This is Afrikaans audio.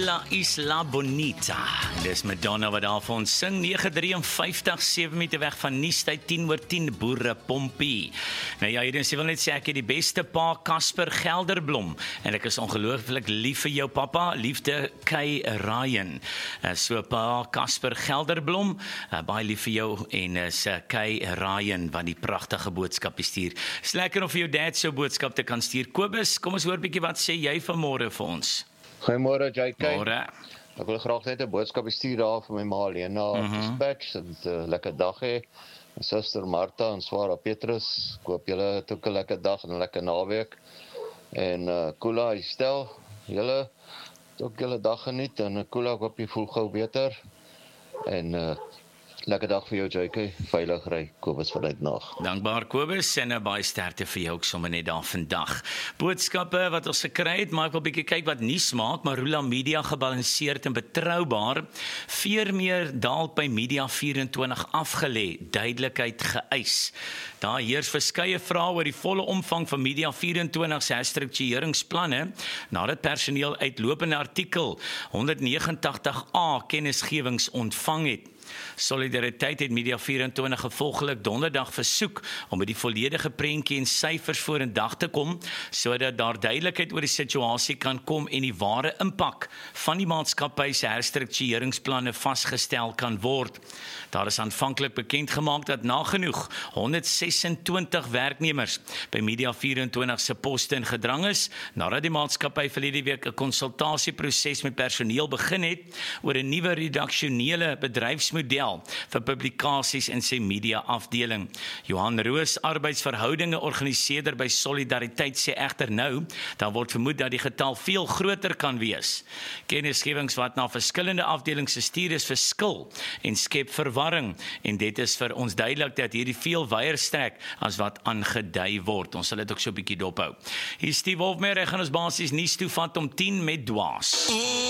Isla Bonita. Dis Madonna wat daar vir ons sing, 9:53, 7 minute weg van Nuustyd, 10:10, Boere Pompie. Nou ja, hierdie wil net sê ek het die beste pa, Casper Gelderblom, en ek is ongelooflik lief vir jou pappa, liefde Kay Ryan. So pa, Casper Gelderblom, baie lief vir jou, en is Kay Ryan wat die pragtige boodskap stuur. Is lekker om vir jou dad so boodskap te kan stuur. Kobus, kom ons hoor bietjie wat sê jy vanmôre vir ons. Goeiemôre JK. Môre. Ek wil graag net 'n boodskap stuur daar vir my ma Lena Dispatch. Dit 'n lekker dag hê. My suster Martha en swaar Petrus. Ek hoop julle het ook 'n lekker dag en 'n lekker naweek. En Kula, stel julle het ook julle dag geniet en Kula, ek hoop jy voel gou beter. En lekker dag vir jou JK. Veilig ry. Kobus vanuit Nag. Dankbaar Kobus en baie sterkte vir jou ook sommer net daar vandag. Boodskappe wat ons gekry het, maar ek wil bietjie kyk wat nuus maak. Marula Media gebalanseerd en betroubaar. Veermeer daal by Media 24 afgelê, duidelikheid geëis. Daar heers verskeie vrae oor die volle omvang van Media 24 se herstruktureringsplanne nadat personeel uitlopende artikel 189A kennisgewings ontvang het. Solidariteit het Media 24 gevolglik donderdag versoek om met die volledige prentjie en syfers vorendag te kom, sodat daar duidelikheid oor die situasie kan kom en die ware impak van die maatskappy se herstruktureringsplanne vasgestel kan word. Daar is aanvanklik bekend gemaak dat nagenoeg 126 werknemers by Media 24 se poste in gedrang is, nadat die maatskappy verlede week 'n konsultasieproses met personeel begin het oor 'n nuwe redaksionele bedryfsmodel vir publikasies in sy media afdeling. Johan Roos, arbeidsverhoudinge organiseerder by Solidariteit, sê egter nou, dan word vermoed dat die getal veel groter kan wees. Kennisgewings wat na verskillende afdelings gestuur is verskil en skep verwarring, en dit is vir ons duidelik dat hierdie veel wyer strek as wat aangedui word. Ons sal dit ook so 'n bietjie dophou. Hier is Steve Wolfmeyer, hy gaan ons basies nuus toevat om 10 met dwaas.